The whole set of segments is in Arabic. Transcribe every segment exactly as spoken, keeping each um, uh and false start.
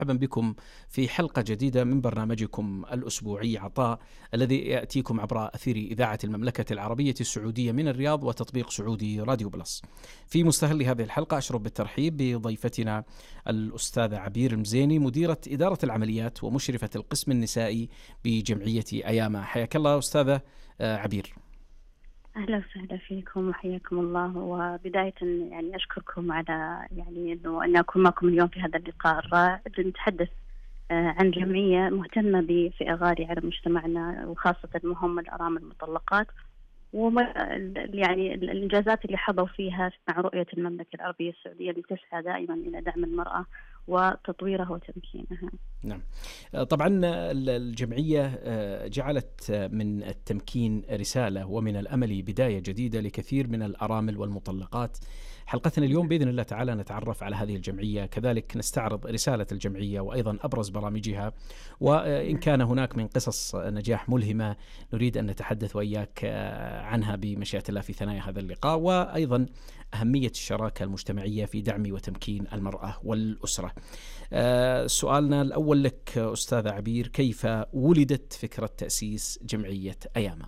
مرحبا بكم في حلقة جديدة من برنامجكم الأسبوعي عطاء، الذي يأتيكم عبر أثير إذاعة المملكة العربية السعودية من الرياض وتطبيق سعودي راديو بلس. في مستهل هذه الحلقة أشرف بالترحيب بضيفتنا الأستاذة عبير المزيني، مديرة إدارة العمليات ومشرفة القسم النسائي بجمعية أياما. حياك الله أستاذة عبير. أهلا وسهلا فيكم وحياكم الله. وبداية يعني أشكركم على يعني إنه أن أكون معكم اليوم في هذا اللقاء الرائع. نتحدث عن جمعية مهتمة بفئة غالية على مجتمعنا، وخاصة مهم الأرامل المطلقات، وما يعني الإنجازات اللي حظوا فيها مع رؤية المملكة العربية السعودية اللي تسعى دائما إلى دعم المرأة وتطويرها وتمكينها. نعم، طبعا الجمعية جعلت من التمكين رسالة ومن الأمل بداية جديدة لكثير من الأرامل والمطلقات. حلقتنا اليوم بإذن الله تعالى نتعرف على هذه الجمعية، كذلك نستعرض رسالة الجمعية وأيضا أبرز برامجها، وإن كان هناك من قصص نجاح ملهمة نريد أن نتحدث وإياك عنها بمشيئة الله في ثنايا هذا اللقاء، وأيضا أهمية الشراكة المجتمعية في دعم وتمكين المرأة والأسرة. أه سؤالنا الأول لك أستاذة عبير، كيف ولدت فكرة تأسيس جمعية أياما؟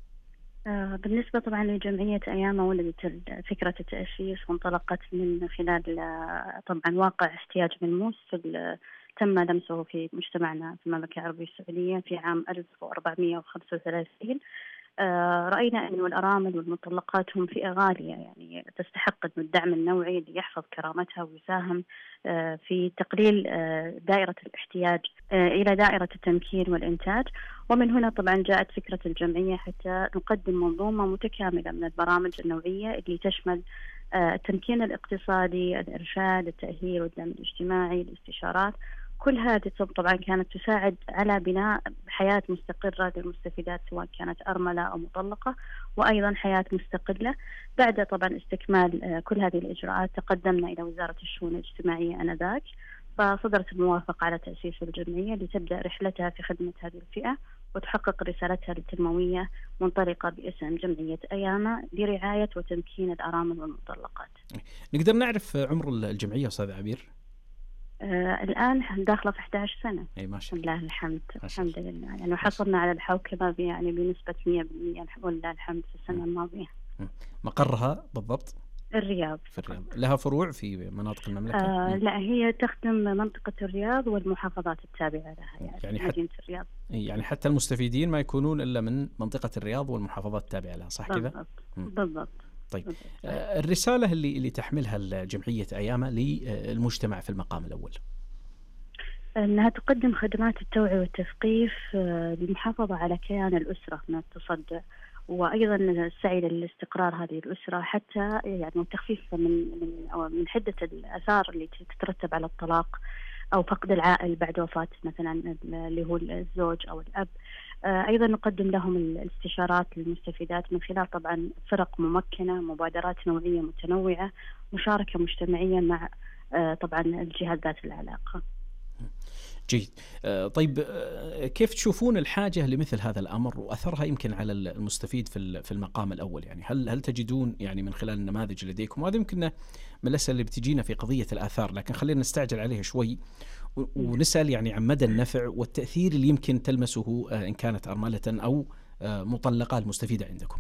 آه بالنسبة طبعا لجمعية أياما، ولدت فكرة التأسيس وانطلقت من خلال طبعا واقع احتياج ملموس في تم لمسه في مجتمعنا في المملكة العربية السعودية في عام ألف وأربعمائة وخمسة وثلاثين. آه رأينا أن الأرامل والمطلقات هم فئة غالية يعني تستحق الدعم النوعي اللي يحفظ كرامتها ويساهم آه في تقليل آه دائرة الاحتياج آه إلى دائرة التمكين والإنتاج. ومن هنا طبعا جاءت فكرة الجمعية حتى نقدم منظومة متكاملة من البرامج النوعية اللي تشمل آه التمكين الاقتصادي، الإرشاد، التأهيل والدعم الاجتماعي، الاستشارات. كل هذه طبعا كانت تساعد على بناء حياة مستقرة للمستفيدات سواء كانت أرملة أو مطلقة، وأيضا حياة مستقلة. بعد طبعا استكمال كل هذه الإجراءات تقدمنا إلى وزارة الشؤون الاجتماعية آنذاك، فصدرت الموافقة على تأسيس الجمعية لتبدأ رحلتها في خدمة هذه الفئة وتحقق رسالتها التنموية منطلقة باسم جمعية أياما لرعاية وتمكين الأرامل والمطلقات. نقدر نعرف عمر الجمعية أستاذ عبير؟ آه الآن داخلة في أحد عشر سنة. أي ما شاء الله. الحمد الحمد لله يعني، وحصلنا على الحوكمة يعني بنسبة مئة بالمئة والله الحمد في السنة الماضية. مقرها بالضبط؟ الرياض. في الرياض. لها فروع في مناطق المملكة؟ آه لا، هي تخدم منطقة الرياض والمحافظات التابعة لها يعني, يعني مدينة حت... الرياض. يعني حتى المستفيدين ما يكونون إلا من منطقة الرياض والمحافظات التابعة لها، صح كذا؟ بالضبط. بالضبط. طيب آه الرسالة اللي اللي تحملها الجمعية أياما للمجتمع في المقام الأول؟ أنها تقدم خدمات التوعية والتثقيف للمحافظة على كيان الأسرة من التصدع، وأيضا السعي للاستقرار هذه الأسرة، حتى يعني التخفيف من من أو من حدة الآثار اللي تترتب على الطلاق أو فقد العائل بعد وفاة مثلا اللي هو الزوج أو الأب. أيضا نقدم لهم الاستشارات للمستفيدات من خلال طبعا فرق ممكنة، مبادرات نوعية متنوعة، مشاركة مجتمعية مع طبعا الجهات ذات العلاقة. جيد. طيب كيف تشوفون الحاجة لمثل هذا الأمر وأثرها يمكن على المستفيد في في المقام الأول؟ يعني هل هل تجدون يعني من خلال النماذج لديكم، وهذا يمكن من الأسئلة اللي بتجينا في قضية الآثار، لكن خلينا نستعجل عليها شوي ونسأل يعني عن مدى النفع والتأثير اللي يمكن تلمسه إن كانت أرملة أو مطلقة المستفيدة عندكم.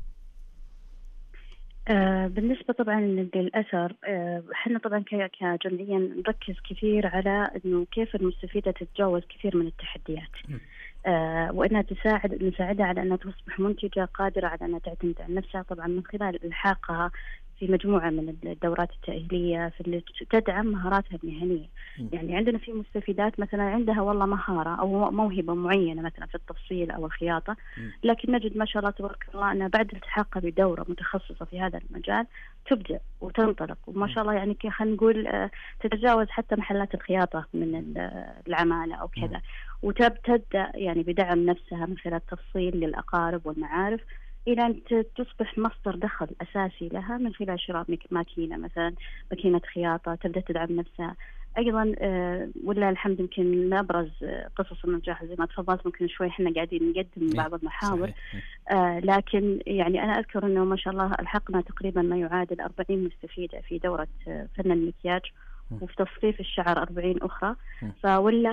آه بالنسبة طبعا للأثر، احنا آه طبعا كجمعية نركز كثير على انه كيف المستفيدة تتجاوز كثير من التحديات، آه وانها تساعد نساعدها على انها تصبح منتجة قادرة على انها تعتمد على نفسها، طبعا من خلال الحاقها في مجموعة من الدورات التأهيلية في اللي تدعم مهاراتها المهنية. يعني عندنا في مستفيدات مثلا عندها والله مهارة أو موهبة معينة مثلا في التفصيل أو الخياطة، لكن نجد ما شاء الله تبارك الله أنها بعد التحاقها بدورة متخصصة في هذا المجال تبدع وتنطلق، وما شاء الله يعني خلينا نقول تتجاوز حتى محلات الخياطة من العمالة أو كذا، وتبدأ يعني بدعم نفسها من خلال التفصيل للأقارب والمعارف إلى أن تصبح مصدر دخل أساسي لها من خلال شراء ماكينة مثلا ماكينة خياطة، تبدأ تدعم نفسها. أيضا آه ولا الحمد يمكن من أبرز آه قصص النجاح زي ما تفضلت، ممكن شوي إحنا قاعدين نقدم بعض المحاور، آه لكن يعني أنا أذكر أنه ما شاء الله ألحقنا تقريبا ما يعادل أربعين مستفيدة في دورة آه فن المكياج، وفي تصفيف الشعر أربعين أخرى، فولا